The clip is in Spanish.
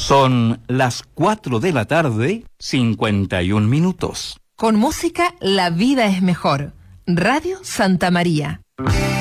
Son las 4 de la tarde, 51 minutos. Con música, la vida es mejor. Radio Santa María.